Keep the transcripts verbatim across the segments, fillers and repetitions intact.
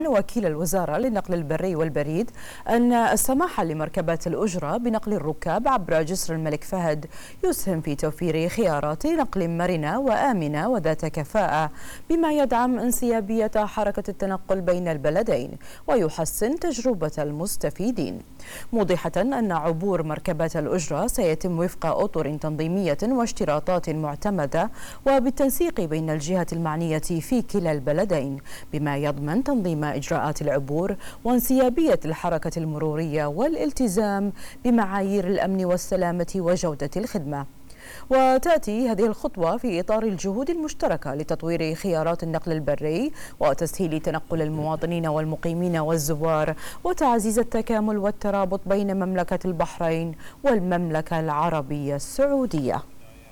وكيل الوزارة للنقل البري والبريد أن السماح لمركبات الأجرة بنقل الركاب عبر جسر الملك فهد يسهم في توفير خيارات نقل مرنة وآمنة وذات كفاءة، بما يدعم انسيابية حركة التنقل بين البلدين ويحسن تجربة المستفيدين، موضحة أن عبور مركبات الأجرة سيتم وفق أطر تنظيمية واشتراطات معتمدة وبالتنسيق بين الجهات المعنية في كلا البلدين، بما يضمن تنظيم إجراءات العبور وانسيابية الحركة المرورية والالتزام بمعايير الأمن والسلامة وجودة الخدمة. وتأتي هذه الخطوة في إطار الجهود المشتركة لتطوير خيارات النقل البري وتسهيل تنقل المواطنين والمقيمين والزوار وتعزيز التكامل والترابط بين مملكة البحرين والمملكة العربية السعودية.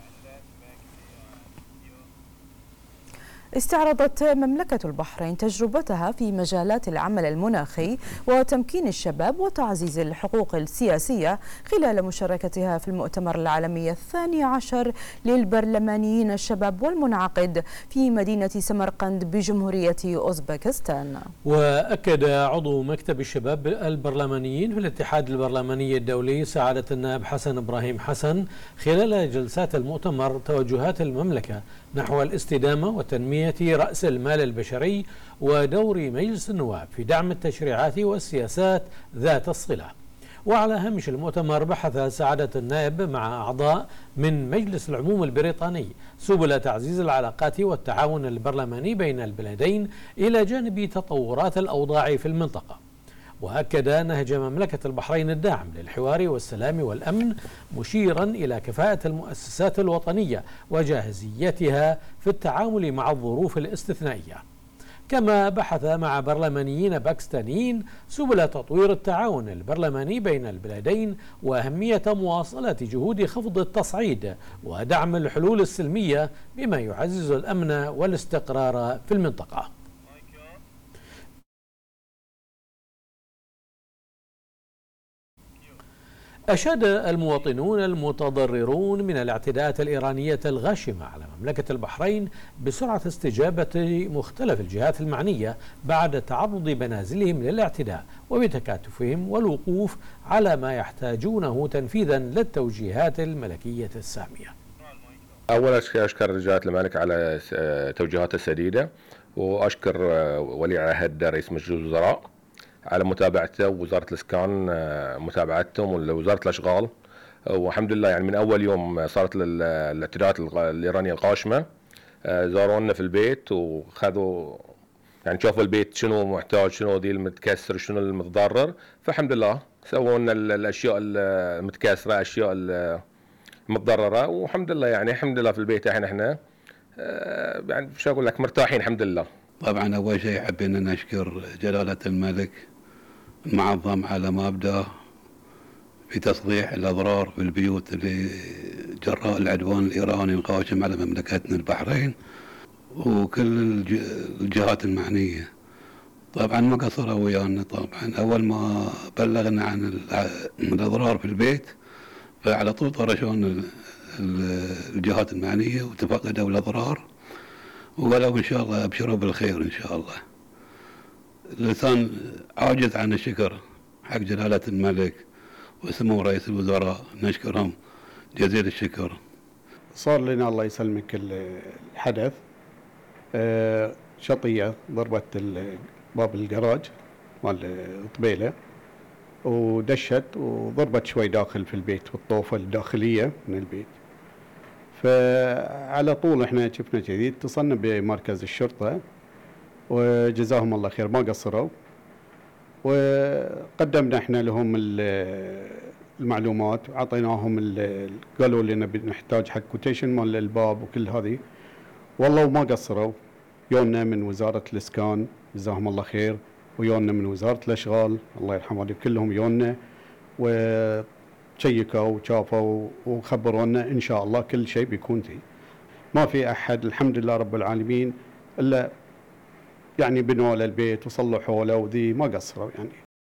استعرضت مملكة البحرين تجربتها في مجالات العمل المناخي وتمكين الشباب وتعزيز الحقوق السياسية خلال مشاركتها في المؤتمر العالمي الثاني عشر للبرلمانيين الشباب والمنعقد في مدينة سمرقند بجمهورية أوزبكستان. وأكد عضو مكتب الشباب البرلمانيين في الاتحاد البرلماني الدولي سعادة النائب حسن إبراهيم حسن خلال جلسات المؤتمر توجهات المملكة نحو الاستدامة وتنمية رأس المال البشري ودور مجلس النواب في دعم التشريعات والسياسات ذات الصلة. وعلى هامش المؤتمر بحث سعادة النائب مع أعضاء من مجلس العموم البريطاني سبل تعزيز العلاقات والتعاون البرلماني بين البلدين إلى جانب تطورات الأوضاع في المنطقة. وأكد نهج مملكة البحرين الداعم للحوار والسلام والأمن، مشيرا إلى كفاءة المؤسسات الوطنية وجاهزيتها في التعامل مع الظروف الاستثنائية. كما بحث مع برلمانيين باكستانيين سبل تطوير التعاون البرلماني بين البلدين وأهمية مواصلة جهود خفض التصعيد ودعم الحلول السلمية بما يعزز الأمن والاستقرار في المنطقة. أشاد المواطنون المتضررون من الاعتداءات الإيرانية الغاشمة على مملكة البحرين بسرعة استجابة مختلف الجهات المعنية بعد تعرض منازلهم للاعتداء وبتكاتفهم والوقوف على ما يحتاجونه تنفيذا للتوجيهات الملكية السامية. أولا أشكر رجالة الملك على توجيهاته السديدة، وأشكر ولي عهد رئيس مجلس الوزراء على متابعته، ووزارة الإسكان متابعتهم، ووزارة الأشغال. والحمد لله يعني من أول يوم صارت الاعتداءات الإيرانية الغاشمة زارونا في البيت وخذوا يعني شافوا البيت شنو محتاج، شنو ذي المتكسر، شنو المتضرر. فالحمد لله سووا لنا الأشياء المتكسرة، أشياء المتضررة، والحمد لله يعني الحمد لله في البيت الحين احنا يعني شو أقول لك مرتاحين الحمد لله. طبعا أول شيء حبينا نشكر جلالة الملك المعظم على ما أبدأ في تصليح الأضرار في البيوت اللي جراء العدوان الإيراني الغاشم على مملكتنا البحرين، وكل الجهات المعنية طبعا ما قصروا ويانا. طبعا أول ما بلغنا عن الأضرار في البيت فعلى طول طرشونا الجهات المعنية وتفقدوا الأضرار، وقالوا إن شاء الله أبشروا بالخير إن شاء الله. اللسان عاجز عن الشكر حق جلالة الملك وسمو رئيس الوزراء، نشكرهم جزيل الشكر. صار لنا الله يسلمك الحدث شطية ضربت باب الجراج مال طبيلة ودشت وضربت شوي داخل في البيت والطوفة الداخلية من البيت. فعلى طول احنا شفنا كذي، اتصلنا بمركز الشرطة وجزاهم الله خير ما قصروا، وقدمنا احنا لهم المعلومات وعطيناهم، قالوا لنا بنحتاج حق كوتيشن مال الباب وكل هذه، والله وما قصروا. يومنا من وزارة الإسكان جزاهم الله خير، ويومنا من وزارة الأشغال الله يرحمه كلهم يومنا وشيكوا وشافوا وخبرونا إن شاء الله كل شيء بيكون زي ما في أحد الحمد لله رب العالمين إلا يعني بنوا له البيت وصلحوا له وذي ما قصروا يعني.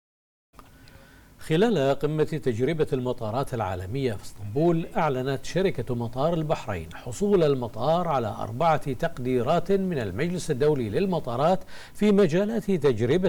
خلال قمة تجربة المطارات العالمية في اسطنبول، أعلنت شركة مطار البحرين حصول المطار على أربعة تقديرات من المجلس الدولي للمطارات في مجالات تجربة